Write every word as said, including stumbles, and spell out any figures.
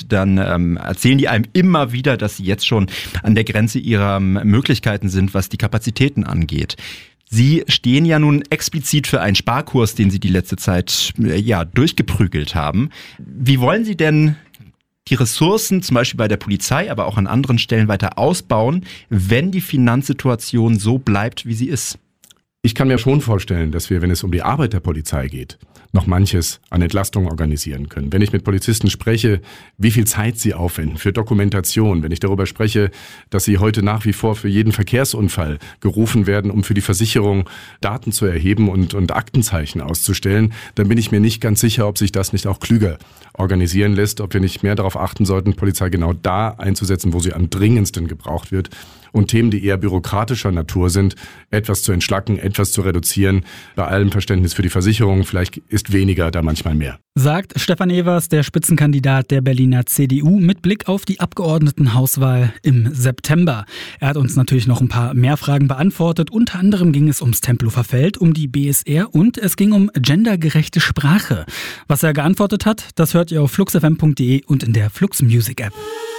dann ähm, erzählen die einem immer wieder, dass sie jetzt schon an der Grenze ihrer ähm, Möglichkeiten sind, was die Kapazitäten angeht. Sie stehen ja nun explizit für einen Sparkurs, den Sie die letzte Zeit äh, ja durchgeprügelt haben. Wie wollen Sie denn die Ressourcen, zum Beispiel bei der Polizei, aber auch an anderen Stellen weiter ausbauen, wenn die Finanzsituation so bleibt, wie sie ist? Ich kann mir schon vorstellen, dass wir, wenn es um die Arbeit der Polizei geht, noch manches an Entlastung organisieren können. Wenn ich mit Polizisten spreche, wie viel Zeit sie aufwenden für Dokumentation, wenn ich darüber spreche, dass sie heute nach wie vor für jeden Verkehrsunfall gerufen werden, um für die Versicherung Daten zu erheben und, und Aktenzeichen auszustellen, dann bin ich mir nicht ganz sicher, ob sich das nicht auch klüger organisieren lässt, ob wir nicht mehr darauf achten sollten, Polizei genau da einzusetzen, wo sie am dringendsten gebraucht wird. Und Themen, die eher bürokratischer Natur sind, etwas zu entschlacken, etwas zu reduzieren. Bei allem Verständnis für die Versicherung, vielleicht ist weniger da manchmal mehr. Sagt Stefan Evers, der Spitzenkandidat der Berliner C D U, mit Blick auf die Abgeordnetenhauswahl im September. Er hat uns natürlich noch ein paar mehr Fragen beantwortet. Unter anderem ging es ums Tempelhofer Feld, um die B S R und es ging um gendergerechte Sprache. Was er geantwortet hat, das hört ihr auf flux f m punkt d e und in der Flux Music App.